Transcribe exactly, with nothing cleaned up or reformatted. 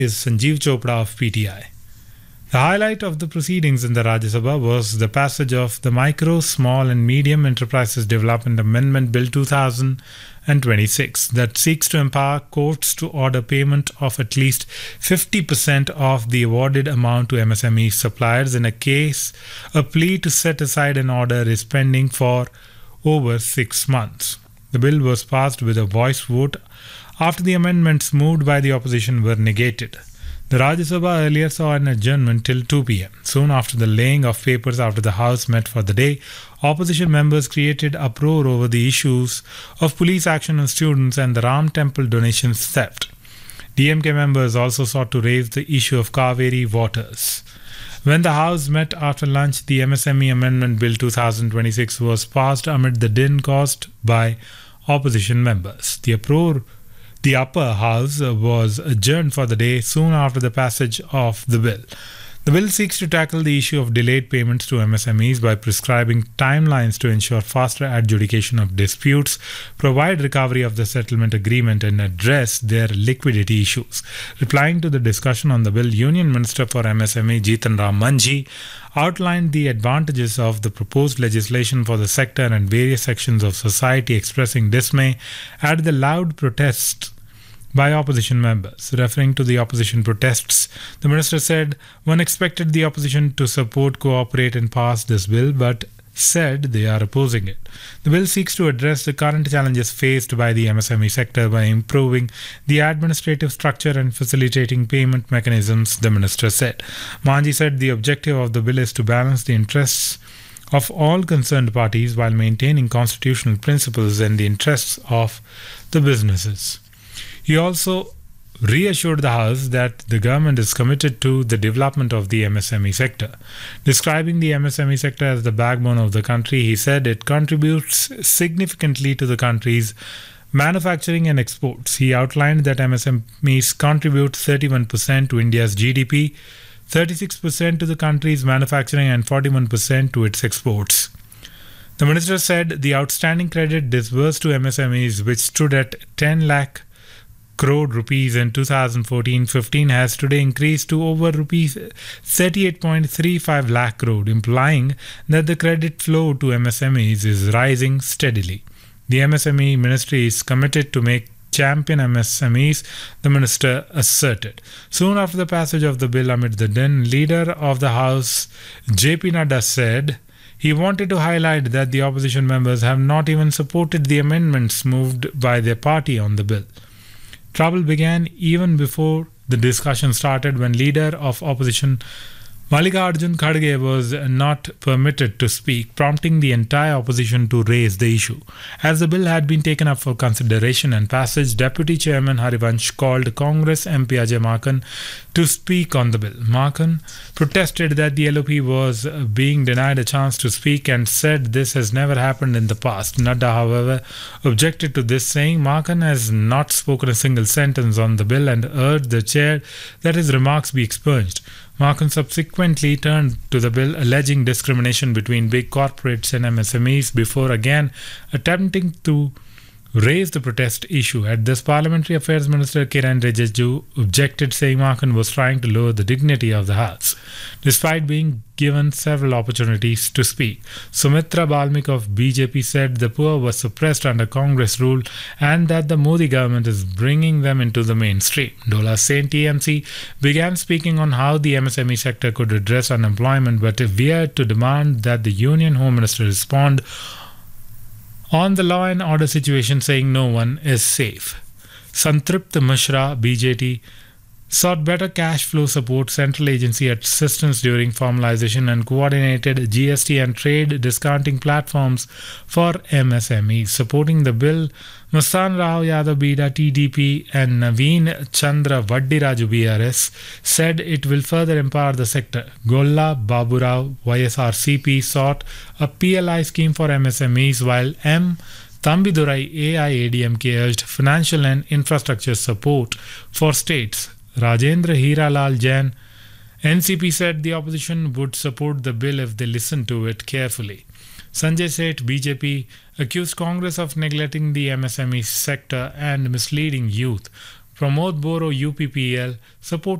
is Sanjeev Chopra of P T I. The highlight of the proceedings in the Rajya Sabha was the passage of the Micro, Small and Medium Enterprises Development Amendment Bill two thousand twenty-six that seeks to empower courts to order payment of at least fifty percent of the awarded amount to M S M E suppliers in a case a plea to set aside an order is pending for over six months. The bill was passed with a voice vote after the amendments moved by the opposition were negated. The Rajya Sabha earlier saw an adjournment till two p.m. Soon after the laying of papers after the House met for the day, opposition members created uproar over the issues of police action on students and the Ram Temple donations theft. D M K members also sought to raise the issue of Kaveri waters. When the House met after lunch, the M S M E Amendment Bill two thousand twenty-six was passed amid the din caused by opposition members. The uproar The upper house was adjourned for the day soon after the passage of the bill. The bill seeks to tackle the issue of delayed payments to M S M Es by prescribing timelines to ensure faster adjudication of disputes, provide recovery of the settlement agreement, and address their liquidity issues. Replying to the discussion on the bill, Union Minister for M S M E Jitan Ram Manjhi outlined the advantages of the proposed legislation for the sector and various sections of society, expressing dismay at the loud protests by opposition members. Referring to the opposition protests, the minister said one expected the opposition to support, cooperate and pass this bill, but said they are opposing it. The bill seeks to address the current challenges faced by the M S M E sector by improving the administrative structure and facilitating payment mechanisms, the minister said. Manji said the objective of the bill is to balance the interests of all concerned parties while maintaining constitutional principles and the interests of the businesses. He also reassured the House that the government is committed to the development of the M S M E sector. Describing the M S M E sector as the backbone of the country, he said it contributes significantly to the country's manufacturing and exports. He outlined that M S M Es contribute thirty-one percent to India's G D P, thirty-six percent to the country's manufacturing and forty-one percent to its exports. The minister said the outstanding credit disbursed to M S M Es, which stood at ten lakh crore rupees in two thousand fourteen fifteen, has today increased to over rupees thirty-eight point three five lakh crore, implying that the credit flow to M S M Es is rising steadily. The M S M E ministry is committed to make champion M S M Es, the minister asserted. Soon after the passage of the bill amid the din, leader of the House J P Nadda said he wanted to highlight that the opposition members have not even supported the amendments moved by their party on the bill. Trouble began even before the discussion started when leader of opposition Mallikarjun Kharge was not permitted to speak, prompting the entire opposition to raise the issue. As the bill had been taken up for consideration and passage, Deputy Chairman Harivansh called Congress M P Ajay Maken to speak on the bill. Maken protested that the L O P was being denied a chance to speak and said this has never happened in the past. Nadda, however, objected to this, saying Maken has not spoken a single sentence on the bill and urged the chair that his remarks be expunged. Maken subsequently turned to the bill, alleging discrimination between big corporates and M S M Es before again attempting to raise the protest issue. At this, Parliamentary Affairs Minister Kiran Rijiju objected, saying Maken was trying to lower the dignity of the House, despite being given several opportunities to speak. Sumitra Balmik of B J P said the poor were suppressed under Congress rule and that the Modi government is bringing them into the mainstream. Dola Sen T M C began speaking on how the M S M E sector could address unemployment, but veered to demand that the Union Home Minister respond on the law and order situation, saying no one is safe. Santript Mishra, B J P, sought better cash flow support, central agency assistance during formalization, and coordinated G S T and trade discounting platforms for M S M Es. Supporting the bill, Mustan Rao Yadav Bida T D P and Naveen Chandra Vaddiraju B R S said it will further empower the sector. Golla Baburao Y S R C P sought a P L I scheme for M S M Es, while M. Thambidurai A I A D M K urged financial and infrastructure support for states. Rajendra Hiralal Jain, N C P, said the opposition would support the bill if they listened to it carefully. Sanjay Seth, B J P, accused Congress of neglecting the M S M E sector and misleading youth. Pramod Boro U P P L, supported